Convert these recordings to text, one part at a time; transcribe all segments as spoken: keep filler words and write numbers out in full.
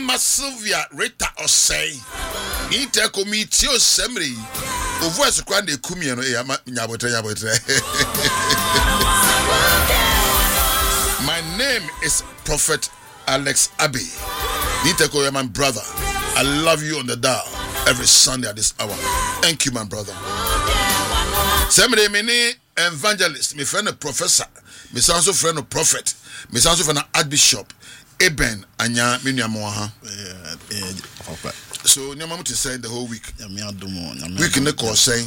Mama Sylvia Rita Osei. Nita Komitio Semri. O voice kwande kumi no e nyabotre nyabotre. My name is Prophet Alex Abbey. Nita Ko, my brother. I love you on the dial every Sunday at this hour. Thank you, my brother. Somebody many evangelist, me friend a professor, me also friend a prophet, me also friend a archbishop, Eben Anya Minyamoha. So Nyamamu to say the whole week. Week in the course saying.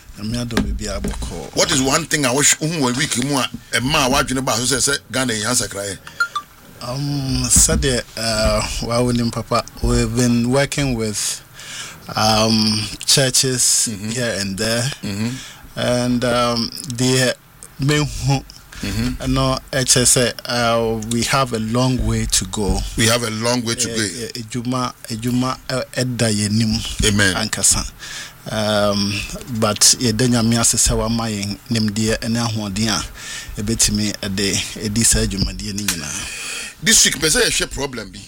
What is one thing I wish one week more a ma watching about who says Ghana answer cry? Um, Saturday, uh, well, Papa, we've been working with um churches mm-hmm. here and there, mm-hmm. and um, the main. Mm-hmm. No, H S A, uh, we have a long way to go. We have a long way to go. Ejuma, ejuma, edda yenim. Amen. Ankasa. Um, but yedenya miase sewa mayin nimdie ene ahodia ebetimi ede edisa ejumade ni nyina. This week pese ye problem bi.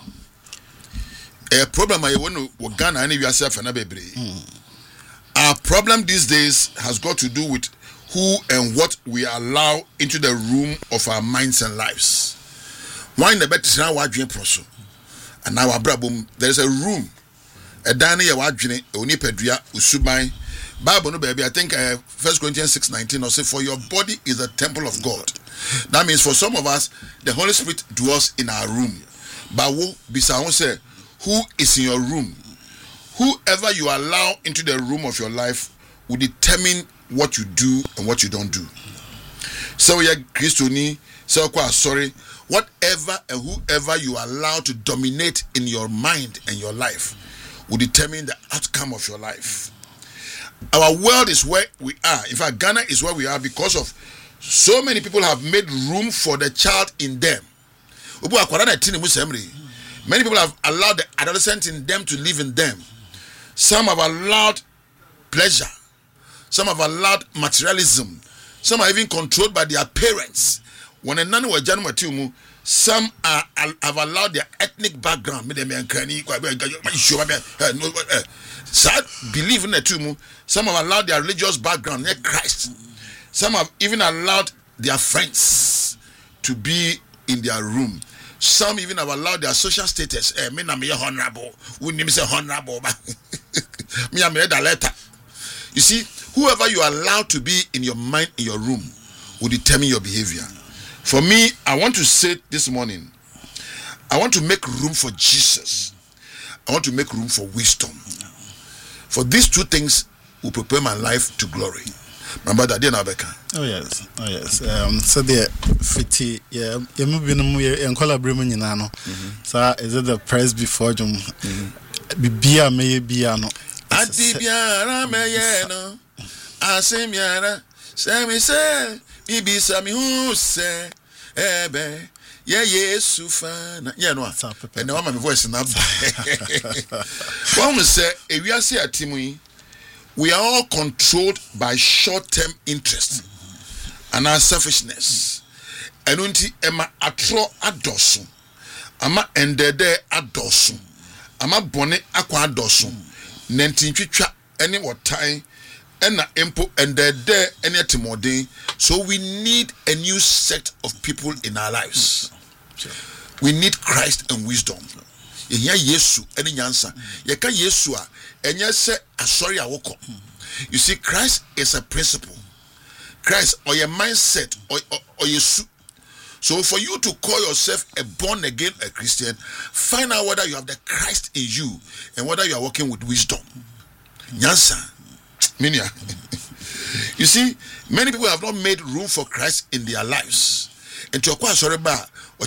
A problem I want to Ghana and yourself and bebre. Our problem these days has got to do with who and what we allow into the room of our minds and lives. Why in the better now we dream proso. And now our brabum there is a room. A dani ya wadwene oni pedua usuban. Bible no baby I think uh, First Corinthians six nineteen or say for your body is a temple of God. That means for some of us the Holy Spirit dwells in our room. But wo bisa won say who is in your room? Whoever you allow into the room of your life will determine what you do and what you don't do. So yeah, Christoni, so sorry, whatever and whoever you allow to dominate in your mind and your life will determine the outcome of your life. Our world is where we are. In fact, Ghana is where we are because of so many people have made room for the child in them. Many people have allowed the adolescent in them to live in them. Some have allowed pleasure. Some have allowed materialism. Some are even controlled by their parents. When a nanu wa janu matiumu, some are, have allowed their ethnic background. Sad believe in the tumu. Some have allowed their religious background, near Christ. Some have even allowed their friends to be in their room. Some even have allowed their social status. Eh, me na me honorable. We name say honorable. Me am read a letter. You see, whoever you allow to be in your mind, in your room, will determine your behavior. For me, I want to say this morning, I want to make room for Jesus. I want to make room for wisdom. For these two things will prepare my life to glory. My brother, dear Nabeka. Oh yes, oh yes. Um, so the fifty, yeah, you move in and call a Bremen in Ano. So is it the press before Jum? Bia may be ano. Adibiara meyeno, asemiara, semi se, bibi sami hu se, ebe, ye yesu fana. Yeah, no, and now my voice now. One will say, if we are see a timu, we are all controlled by short-term interest and our selfishness. And unti ema atro adosu, ama endede adosu, ama bone akwa adosu. Nentintwitwa any what time and na empo endede any timodin. So we need a new set of people in our lives. We need Christ and wisdom. Yenya Yesu any nyansa. Yeka Yesu a enye se asori awoko. You see, Christ is a principle. Christ or your mindset or or, or Yesu. So for you to call yourself a born again a Christian, find out whether you have the Christ in you and whether you are working with wisdom. Nyansa. Minya. You see, many people have not made room for Christ in their lives. And to acquire sorry ba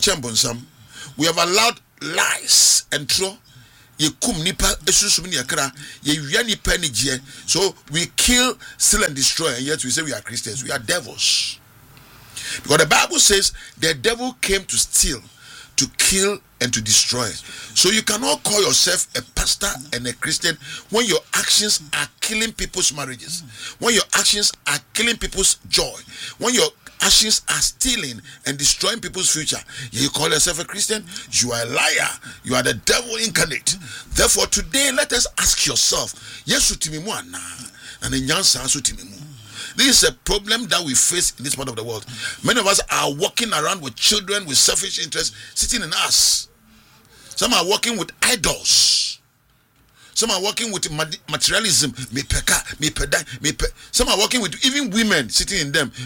we have allowed lies and true. Ye kum nipa esusum ni akra ye wia nipa ni je. So we kill, steal and destroy, and yet we say we are Christians. We are devils. Because the Bible says the devil came to steal, to kill and to destroy. So you cannot call yourself a pastor and a Christian when your actions are killing people's marriages, when your actions are killing people's joy, when your actions are stealing and destroying people's future. You call yourself a Christian, you are a liar. You are the devil incarnate. Therefore, today, let us ask yourself, yes, and this is a problem that we face in this part of the world. Many of us are walking around with children with selfish interests sitting in us. Some are working with idols. Some are working with materialism. Some are working with even women sitting in them.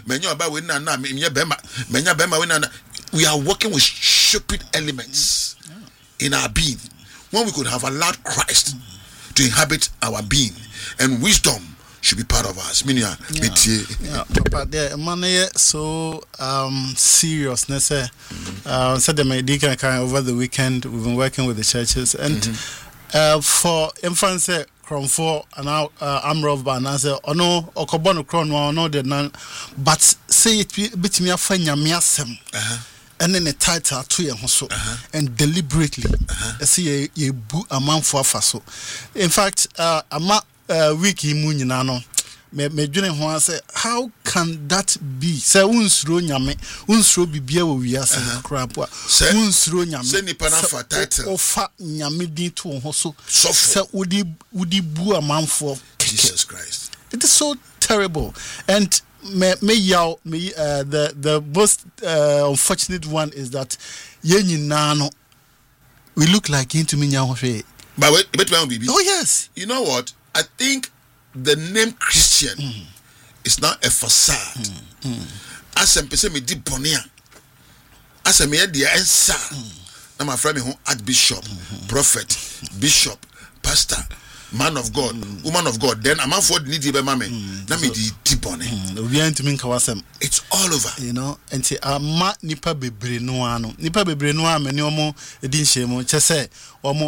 We are working with stupid elements in our being when we could have allowed Christ to inhabit our being, and wisdom should be part of us. Minya, yeah, Papa, the money so um seriousness. Uh, said the medical kind over the weekend. We've been working with the churches, and mm-hmm. uh, for infants, from four and now uh, I'm rough by answer. Oh no, or Cobono Cron, or no, the none. But say it bit me a friend, Yamiasem. And then a title to your hustle and deliberately see a boo a man for faso. In fact, uh, a ma wiki munino me me journey one say, how can that be? Say unsro nyame, unsro bibia we are saying crap. Unsro nyame, say ni pana for title. Ofa nyame din to hustle. Say udi udi boo a man for Jesus Christ. It is so terrible. And me me yaw me uh, the the most uh, unfortunate one is that yenyi nano we look like into me nyawo hwe. But wait, but baby. Oh yes. You know what? I think the name Christian mm. is not a facade. Mm. Mm. As a person me di bonia. As a me di answer. Na my friend me who archbishop, mm-hmm. prophet, bishop, pastor, man of God, mm. woman of God, then a man for need be mame. Na me di deep on it. It's all over. You know, and say a ma nipa bebre no ano. Nipa bebre no am ni omo edin shemo che say omo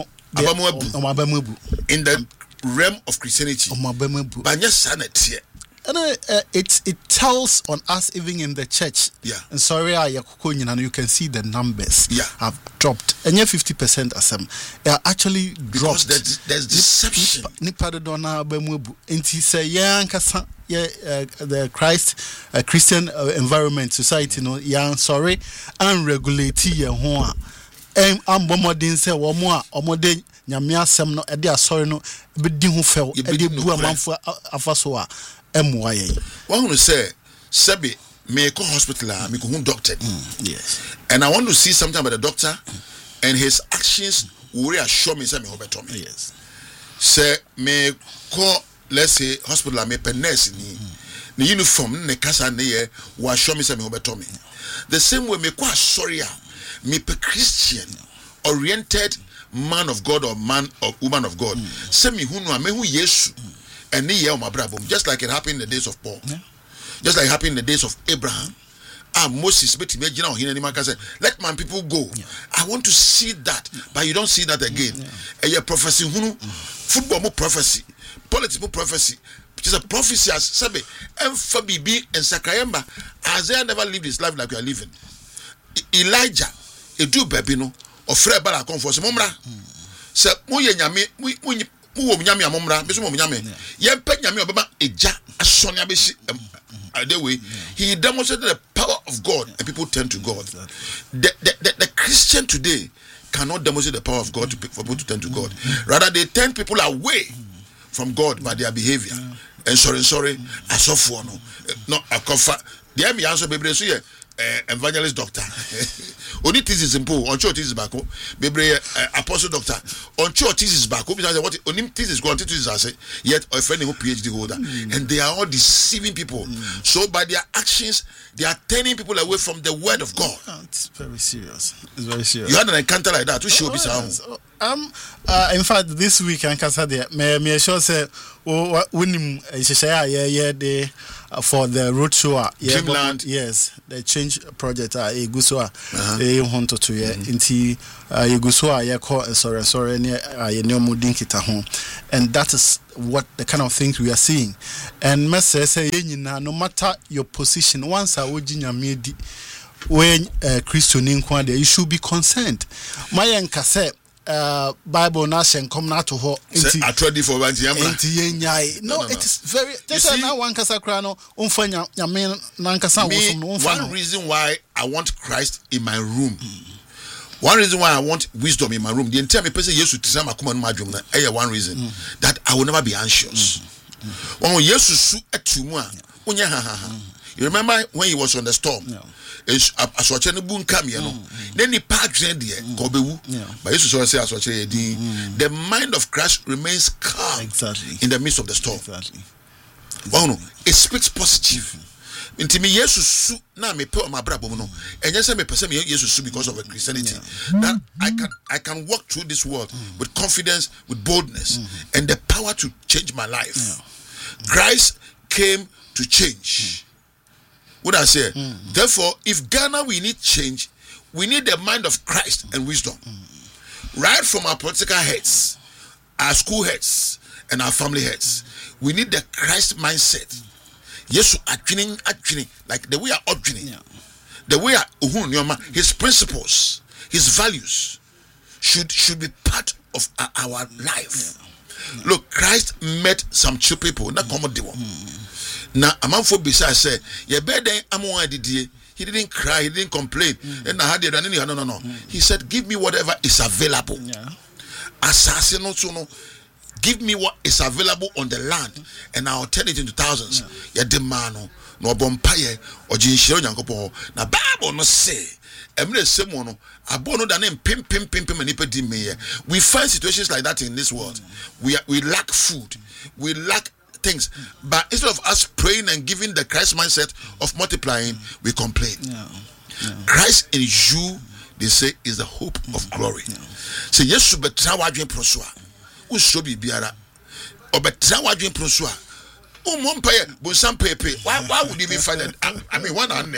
in the realm of Christianity. But yes, sanity. And uh, it it tells on us even in the church. Yeah. And sorry, I and you can see the numbers. Yeah. Have dropped. And yeah, fifty percent as them they are actually dropped. There's, there's deception. Nipa dona bemubu. Inti say yeah, nkasa yeah, the Christ uh, Christian uh, environment society no yeah sorry unregulated yeah ho. Em ambomodin say wo mo a omode nyame asem no e de asori no be di ho few e de bu amanfo afaso a emwa yen. What I want to say, Sebi, me go hospital, me go home doctor. Mm, yes. And I want to see something about the doctor, and his actions will reassure me. Say me hope me. Yes. Say me go, let's say hospital, me pen nurse ni, ni uniform, ne kasa ne ye, will assure me say me hope me. The same way me go sorry, me pe Christian oriented man of God or man or woman of God. Mm. Say me who know me who Yesu. And just like it happened in the days of Paul, yeah. Just like it happened in the days of Abraham. Ah, Moses, let my people go. Yeah. I want to see that, yeah. But you don't see that again. And your prophecy, football more prophecy, politics more prophecy, which is a prophecy as Sabe, and Fabibi and Sakayamba. Isaiah never lived his life like we are living. Elijah, a do babino, or Fred Bala come for some momra. So, Muye Mu nyame amomra beso mo nyame ye pa nyame obeba eja asonia be the way he demonstrated the power of God and people turn to God. The, the, the, the Christian today cannot demonstrate the power of God to, for people to turn to God. Rather they turn people away from God by their behavior. And sorry sorry asofo no no akofa the me answer bebre so ye evangelist doctor only thesis simple on church thesis back bebre apostle doctor on church thesis back what only thesis go on thesis say yet a friend who PhD holder mm. And they are all deceiving people mm. So by their actions they are turning people away from the word of God. Oh, it's very serious. It's very serious. You had an encounter like that. Who show me some? Um uh, in fact this week I can say there me me sure say unim share yeah yeah the for the road show yeah Dreamland. Yes, the change project uh Egusua eh honto to yeah inti Egusua yeah call sorry sorry ne ye ne omudin kita ho, and that is what the kind of things we are seeing. And message say nyina no matter your position once a woginyame di when Christian in Kwande, you should be concerned. My anchor said, uh, Bible na shenkom na to ho enti atwadi for banti yamra enti yenyai no, no, no, it is very just now one kasa kra no umfa nyame na nkasa wo som no umfa. One reason why I want Christ in my room, mm. one reason why I want wisdom in my room, the entire person yesu tisama akoma no madwom na eh one reason mm. that I will never be anxious. When mm. mm. yesu su atumu a unya ha ha ha. You remember when he was on the storm? Yeah. Aswache ne bu nkam ye no. Then he packed there go bewu. But Jesus always say aswache ye the mind of Christ remains calm exactly in the midst of the storm. Exactly. Wow, no, it speaks positive. Inti me yesu su na me pe o mabrabo mu no. Enye say me pese me yesu su because of a Christianity. Yeah. That I can I can walk through this world mm. with confidence, with boldness mm. and the power to change my life. Yeah. Christ came to change. Mm. What I say, mm-hmm. Therefore, if Ghana we need change, we need the mind of Christ and wisdom. Mm-hmm. Right from our political heads, our school heads, and our family heads, we need the Christ mindset. Yes, mm-hmm. actually, like the way I actually, yeah. the way I, his principles, his values should should be part of our, our life. Yeah. Yeah. Look, Christ met some two people, not common they were. Now, a man for besides say, "You better among did he didn't cry, he didn't complain, mm. and I had it done any no no no." Mm. He said, "Give me whatever is available." Yeah. Assassin also no, give me what is available on the land, mm. and I'll turn it into thousands. Yeah, yeah demano no bompaye or jinshiro nyankopo. Now Bible no say. Emre semono abono da name pim pim pim pim anipa di me. We find situations like that in this world. Mm. We we lack food, we lack things, but instead of us praying and giving the Christ mindset of multiplying, mm. we complain. Yeah. Yeah. Christ in you, they say, is the hope mm. of glory. Yeah. So yes, you betra wadwen prosua. U so bi biara. O betra wadwen prosua. Um mompaye bonsam pepe. Why why would you be find it? I, I mean one and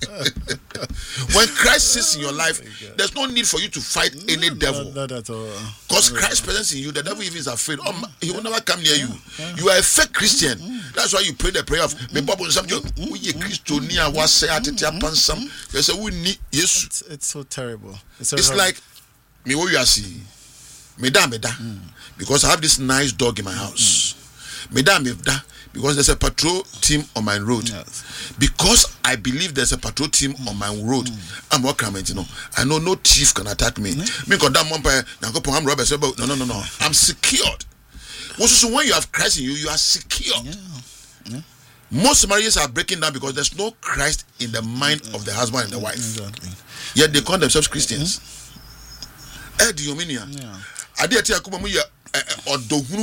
when Christ sits in your life, there's no need for you to fight any devil. Not, not at all. Because Christ presence in you, the devil even is afraid. Oh, he will never come near you. You are a fake Christian. That's why you pray the prayer of me Bible something. We Christonia was say at pansam. You say we need yes. It's, it's so terrible. It's, so it's terrible. like me what you are seeing. Me da me da. Because I have this nice dog in my house. Me da me da. Because there's a patrol team on my road. Yes. Because I believe there's a patrol team mm. on my road. Mm. I'm welcome, you know. I know no thief can attack me. Me because that vampire, I'm robber. No, no, no, no. I'm secured. Also, when you have Christ in you, you are secured. Yeah. Yeah. Most marriages are breaking down because there's no Christ in the mind of the husband and the wife. Exactly. Yet they call themselves Christians. Eh, do you mean ya? I did tell you, "Kumamu ya odohunu."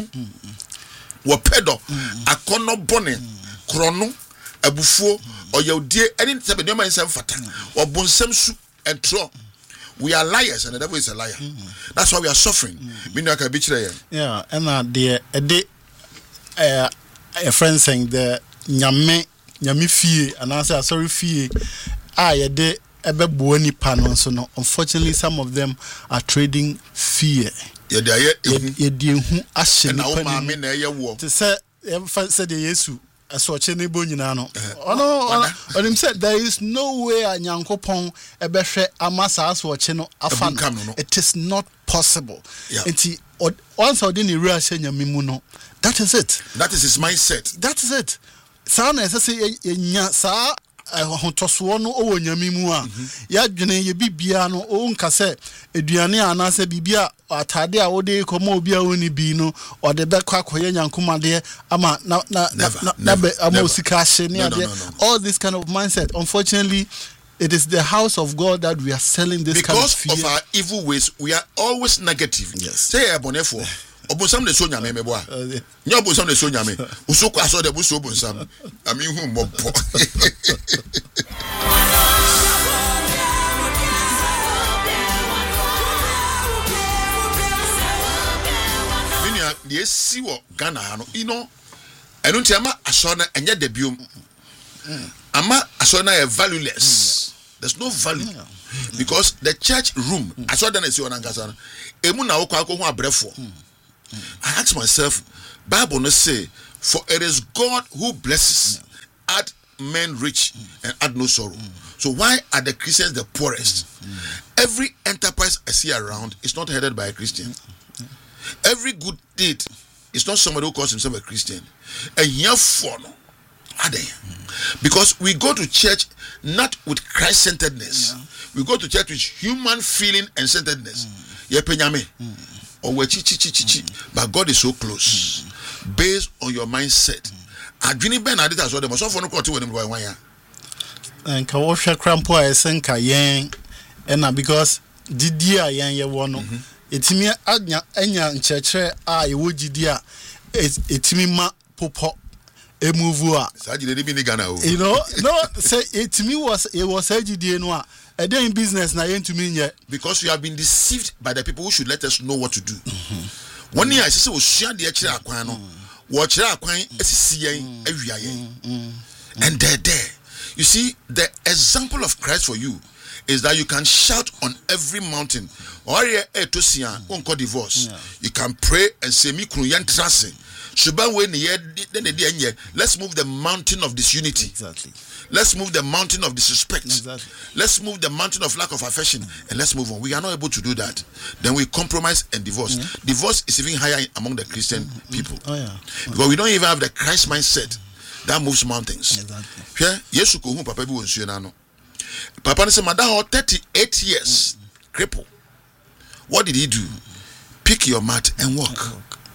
Wapedo akono bone krono abufuo oyawdie any type of man sem fata obonsem su entro. We are liars and the devil is a liar. Mm-hmm. That's why we are suffering. Meaning I can be clear. Yeah, and uh, the a day uh, a friend saying the nyame nyame fie and I say sorry fie ah yeah de ebe buoni panon so no. Unfortunately, some of them are trading fear. Yeah, they are ye di hu ahye ni pani na ye wo to say say the Yesu asoche ne bo nyina no ono ono said there is no way anyankopon ebehwe amasa asoche no afa no. It is not possible. Enti once odin iri ahye nyamimu no, that is it. That is his mindset. That is it. Sa na say enya sa hotoso no owo nyamimu a ya dwene ye bibia no o nka se aduane anase bibia atade a wode komo obi a woni bi no ode be kwa koye nyankomade ama na na na be amosika hye ne ade. All this kind of mindset, unfortunately, it is the house of God that we are selling this because kind of fear. Because of our evil ways, we are always negative. Yes. Say abonefo obonsam ne so nyame mebo a nya obonsam ne so nyame uso kwa so de bu so obonsam ami hu mobbo minia de esi wo Ghana ha no you know enu ntiama aso na enye de biom ama aso na valueless. There's no value because the church room aso da na esi ona ngasa emu na wo kwa ko hu abrefo. I ask myself, Bible no say, for it is God who blesses, add men rich and add no sorrow. So why are the Christians the poorest? Mm-hmm. Every enterprise I see around is not headed by a Christian. Mm-hmm. Every good deed is not somebody who calls himself a Christian. And here for no. Because we go to church not with Christ-centeredness. Yeah. We go to church with human feeling and centeredness. Mm. Mm. Or chi chi chi chi chi. But God is so close. Mm. Based on your mindset. Adwini ben adita so dem so for no kwoti woni boy wan ya. And ka wo hwe krampo a esenka yen ena because didi a yen ye wo no. Etimi anya anya nchekere a ye wo gidi a etimi ma popo e move a. You know, no say it me was it was A G D A no a e dey in business na yen to me nye. Because we have been deceived by the people who should let us know what to do. One year I say we share the kire akwan no. Wo kire akwan esisi yen awia yen. And there there. You see, the example of Christ for you is that you can shout on every mountain. Or you can divorce. You can pray and say, "Mi kunu yen trase." Let's move the mountain of disunity. Exactly. Let's move the mountain of disrespect. Exactly. Let's move the mountain of lack of affection, mm. and let's move on. We are not able to do that. Then we compromise and divorce. Mm. Divorce is even higher among the Christian mm. people. Oh yeah. Because we don't even have the Christ mindset that moves mountains. Exactly. Yeah. Yesu ko hu papa bi wonsuo na no. Papa say madam thirty-eight years mm. cripple. What did he do? Mm. Pick your mat and walk.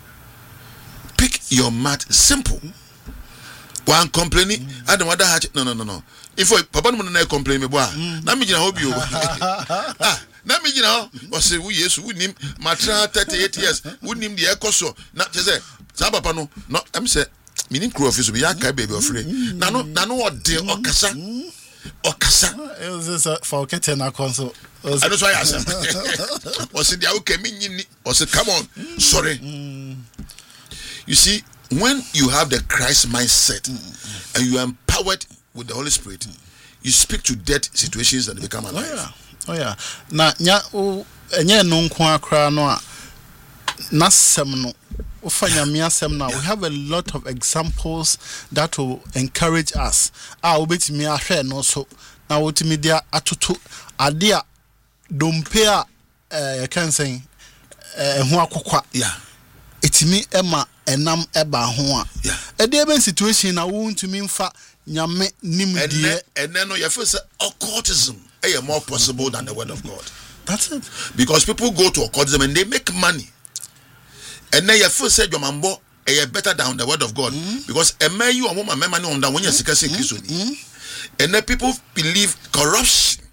Pick your mat. Simple. One complaining, mm. and the mother had no, no, no, no. If Papa no na complain me boy, na me gina hobi o. Ah, na me gina o say we yes we nim matra thirty-eight years, we nim the ekoso. Na say, sa papa no, no, am say me nim crew office be ya kai baby ofre. Na no, na no ode okasa. Okasa. It was just for getting a console. I know why I said. O say dia okay me nyini, o say come on. Sorry. Mm. You see, when you have the Christ mindset mm-hmm. and you are empowered with the Holy Spirit, mm-hmm. you speak to dead situations and they become alive. Oh yeah, oh yeah. Na nya o enye no nko akra no a na sem no ufanya mi asem na. We have a lot of examples that will encourage us. Ah, obetimi ahwe no so na wotimi dia atoto ade a dompe a eh kan say eh ho akokwa. Yeah. Etimi ema enam eba ho a e dey ben situation na wo ntumi mfa nyame nimdie and then no you feel say occultism is more possible than the word of God. That's it. Because people go to occultism and they make money, and then you feel say Jomambo is better than the word of God. Mm-hmm. Because a man you and woman money on that when you seek Christ, and then people believe corruption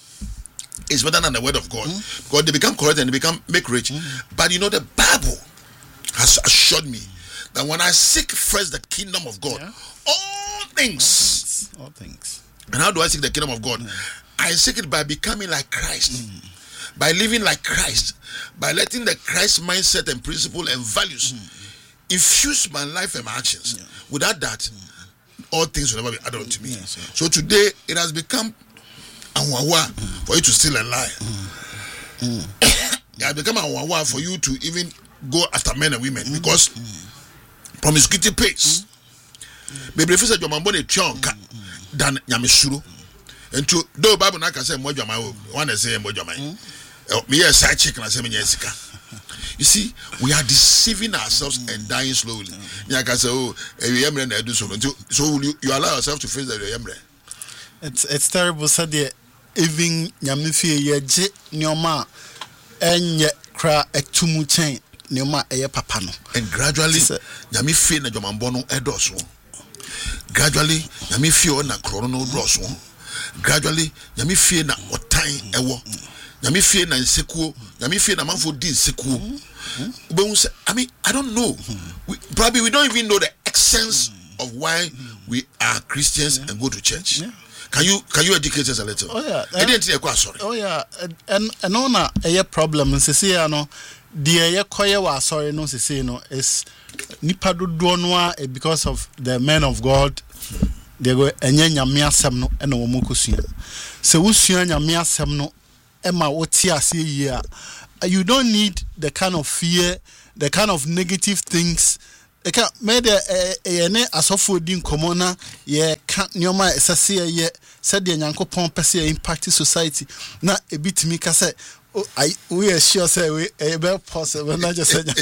is better than the word of God. Mm-hmm. Because they become corrupt and they become make rich. Mm-hmm. But you know the Bible has assured me that when I seek first the kingdom of God, yeah. all things, all things. And how do I seek the kingdom of God? Mm. I seek it by becoming like Christ, mm. by living like Christ, by letting the Christ mindset and principle and values mm. infuse my life and my actions. Yeah. Without that, mm. all things will never be added to me. Yes, yeah. So today it has become a wawa mm. for you to steal and lie. Mm. Mm. It has become a wawa for you to even go after men and women, mm. because mm. promiscuity pays. Baby, if you say your man body chonka than Yamisuru, and to do Bible na can say more Jama, one say more Jama. Me a side chicken and say Jessica. You see, we are deceiving ourselves mm. and dying slowly. Yeah, can say, oh, you emre na do so. So you, you allow yourself to face that you emre. It's it's terrible. So the even Yamifi yeje nyoma enye kra etumu chain. And gradually, Yami feel na Jomambono edoso. Gradually, Yami feel na chrono drosso. Gradually, Yami feel na otain ewo. Yami feel na insecure. Yami feel na manfo din insecure. I mean, I don't know. We, probably we don't even know the essence of why we are Christians and go to church. Yeah. Can you can you educate us a little? Oh yeah. I didn't think I sorry. Oh yeah. And and on a problem. Sisi ano. The yekoye wa sorry no say no is nipa dodo no a because of the men of God they go enye nyame asem no e na wo mokosua se wo sua nyame asem no e ma wo ti ase yi a you don't need the kind of fear, the kind of negative things. E ka me de e ne asofo din komona ye ka nyoma esase ye said the Nyankopon pese impact society na ebitimi ka say oh, I we are sure say we a be possible na just say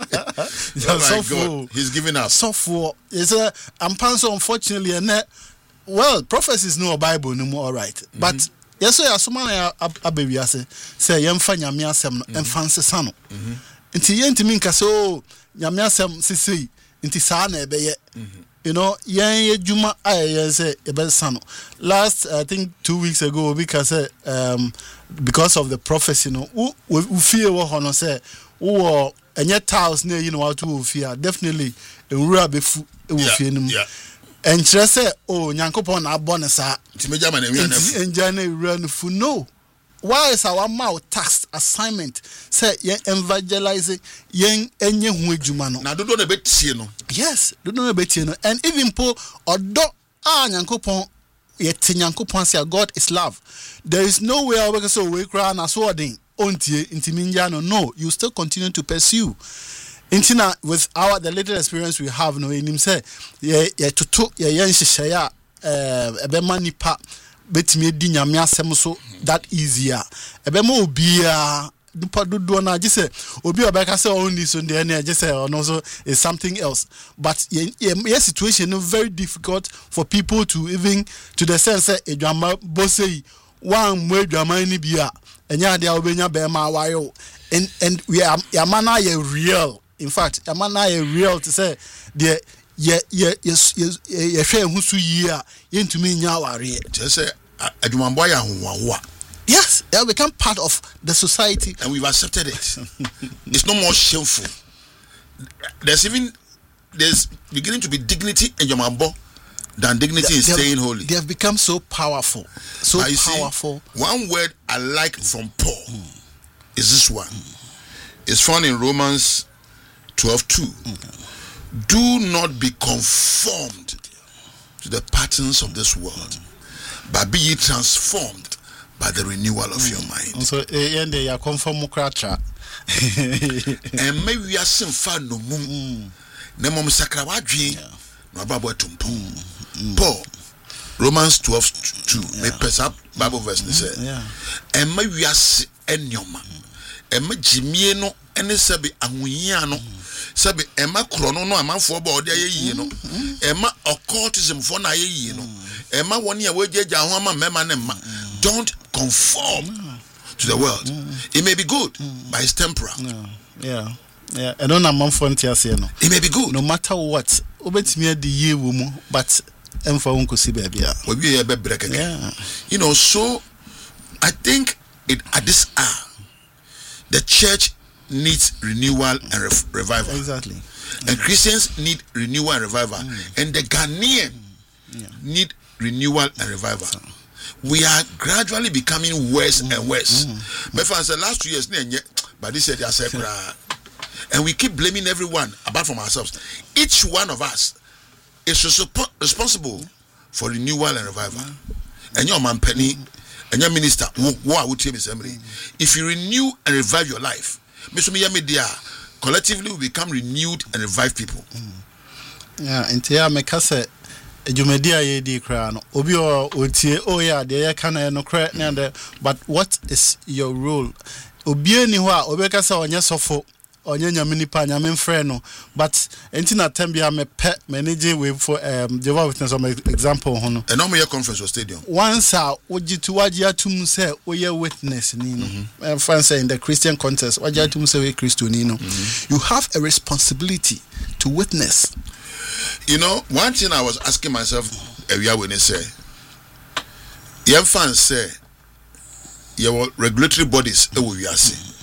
oh God, he's giving us so for is a am so unfortunately and well prophecies no Bible no more all right mm-hmm. But yes so asoma na abewiase say yemfa nyame asem no emfa nsesa no nti yentimi nka so nyame asem sisi nti saa na ebeye you know yen ejuma ayen say ebesa no last I think two weeks ago because um because of the prophecy you know we fear wo hono say wo enye tiles na you know how to fear definitely enwura befu e wo fie nim and say oh Nyankopon na abone sa nti meja ma na enwura na fu enja na enwura na fu no. Why is our mouth task assignment say yen evangelizing yen enye hu adwuma no na dodo na betie no yes dodo na betie no and even po odo ah Nyankopon yet Nyankopon say God is love. There is no way we can say we cry na so odin ontie intiminja no no you still continue to pursue intina with our the little experience we have no in him say ye ye tutu ye yen hyehyɛ ya eh ebe manipa betimi edi nyame asem so that easier ebe ma obia dupa dodo na je say obi obeka say only so there na je say also is something else but your situation no very difficult for people to even to the sense say edwama bosei one mo edwama ni bia enya de obenya be ma wayo and and we are yamana ye real in fact yamana ye real to say the ye ye yes ye hwe husu yi a yentumi nya aware je say adwumambo ya howawa. Yes, they have become part of the society and we've accepted it. It's no more shameful. There's even there's beginning to be dignity in Jomambo than dignity they, in staying holy. They have become so powerful, so now powerful. See, one word I like from Paul mm. is this one. Mm. It's found in Romans twelve two. Mm. Do not be conformed to the patterns of this world, mm. but be ye transformed by the renewal of mm. your mind. So yende ya conform kratra. And maybe we are sem fa no mum. Na mom sakra wadwen. No babo tumpo. Paul Romans twelve two. Me pesa Bible verse ni say. Yeah. And maybe we are enyoma. And me jimie no ene sebe ahunhia no. Sebe ema krono no amanfo ba ode ayi no. Ema occultism fo na ayi no. Ema woni a wajeja ho ama mema ne ma. Don't conform mm. to the world. Mm. It may be good, mm. but it's temporal. Yeah, yeah, yeah. I don't know man for no. It may be good, no matter what. Obetimi the year woman, but emfa wonko si baby. We be a break again. Yeah. You know, so I think it at this hour, the church needs renewal and re- revival. Exactly. And mm. Christians need renewal and revival, mm. and the Ghanaian mm. yeah. need renewal and revival. So. We are gradually becoming worse mm. and worse. Mm. But for the last two years, but this said they are and we keep blaming everyone apart from ourselves. Each one of us is responsible for renewal and revival. Mm. And your man Penny and your minister, if you renew and revive your life, collectively we become renewed and revive people. Mm. Yeah, and here me kase Jumedia ye di kra no obi o otie oh yeah de ye kana no kra na de but what is your role obi ani ho a obeka sa onye sofo onye nyame nipa nyame mfre no but enti na tambia me pe manage we for um Jehovah Witness some example ho no and no more conference or stadium once a ogitu waji atum say oye witness ni no mm-hmm. fan say in the Christian context waji atum say we Christo ni no mm-hmm. you have a responsibility to witness. You know, one thing I was asking myself every year when they say, young fans say, your regulatory bodies, we are saying,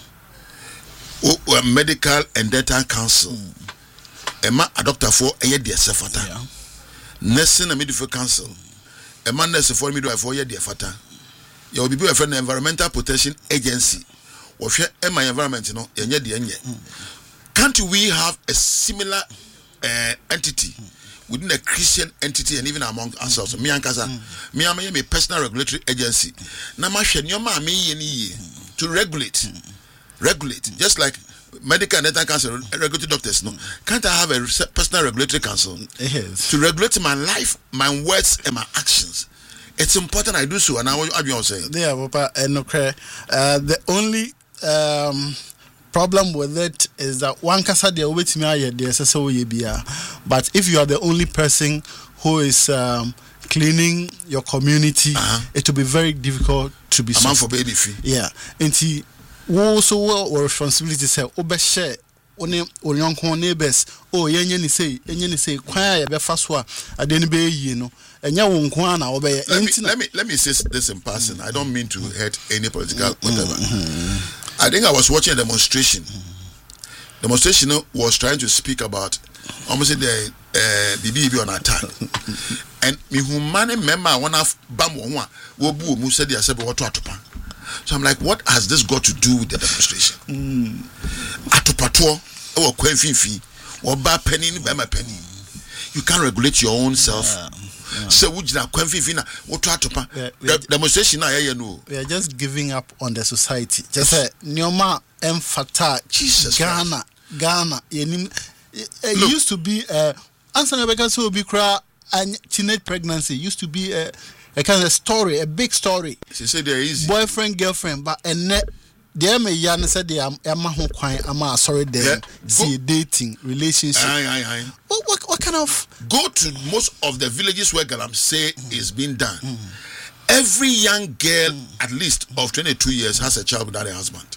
medical and dental council, Emma a doctor for a year, dear Sefata, nursing and midwifery council, a man nurse for midwife for a year, dear Fata, you will be a friend environmental protection agency, or share my environment, you know, and yet, can't we have a similar Uh, entity mm. within a Christian entity and even among mm. ourselves? Me and Kaza, me am a personal regulatory agency. Na ma hwe nyoma me ye ni to regulate, mm. regulate just like medical and dental council regulatory doctors. No, can't I have a personal regulatory council yes. to regulate my life, my words, and my actions? it's important I do so. And I was saying, yeah, Papa, and okay, uh, the only um, problem with it is that one kasa de wait me there so but if you are the only person who is um, cleaning your community, uh-huh. it will be very difficult to be. A man for baby fee. Yeah, and he also well responsibility say obeshare one onyonkon neighbors. Oh, yenye ni say, yenye ni say, kwan ya be faso a ade ni be yi no. Enya wo nko na obeye. Let me let me say this in passing. Mm-hmm. I don't mean to hurt any political whatever. Mm-hmm. I think I was watching a demonstration. Mm-hmm. Demonstration was trying to speak about almost the uh, B B B on attack. And me humane member one of bam one wo bu mu said they said what to atopa. So I'm like, what has this got to do with the demonstration? Mm. Atopato e wo kwan finfi wo ba penny ni ba ma penny. You can't regulate your own self. Yeah. Yeah. So we are demonstration now. We are just giving up on the society. Just say Nyoma emphata Jesus Ghana, Ghana. It used to be uh answer will be cry and teenage pregnancy used to be a, a kind of story, a big story. She said they're easy. Boyfriend, girlfriend, but and there may yan said they am Emma Hokwan, Ama sorry them see dating relationship. Aye, aye, aye. What, what what kind of go to most of the villages where Galam say mm. is being done. Mm. Every young girl mm. at least of twenty-two years has a child without a husband.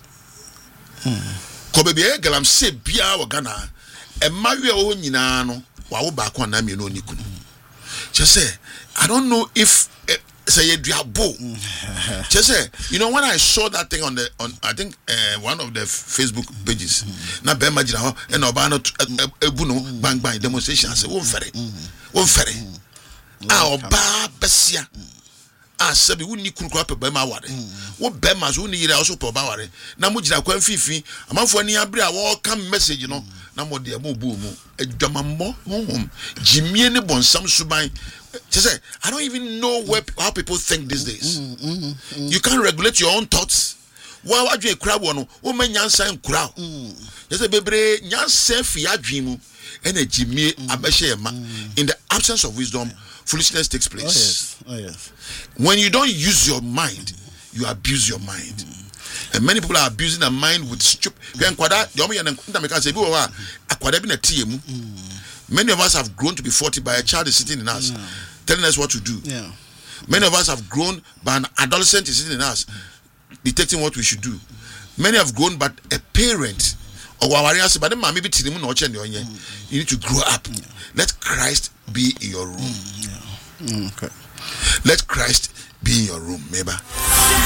Kobe be Galam say bia wa Ghana e mawe o nyina no wa wo ba kwa na me no nikunu. Just say I don't know if uh, say you diabo. Just say you know when I saw that thing on the on I think uh, one of the Facebook pages na be imagine how and oba no ebu no bang bang demonstration say won fere won fere ah oba besia ah sabi woni kunu kwa pe be ma ware wo be ma so ni yira so pe oba ware na mo gira kwa fifi amanfo ni abre a wo come message no na mo de mo bu mu adwamammo honhom jimie ne bonsam suban. Just say, I don't even know where how people think these days. Mm, mm, mm, mm. You can't regulate your own thoughts. Why would you a crowd one? Woman Yansa and crowd. Just a baby Yansa Fia dream and a Jimmy Abashema. In the absence of wisdom, foolishness takes place. Oh, yes. Oh, yes. When you don't use your mind, you abuse your mind. Mm. And many people are abusing their mind with stupid. Many of us have grown to be forty by a child is sitting in us, yeah. telling us what to do. Yeah. Many of us have grown by an adolescent is sitting in us, detecting what we should do. Many have grown, but a parent or you need to grow up. Yeah. Let Christ be in your room. Mm, yeah. mm, okay. Let Christ be in your room, maybe.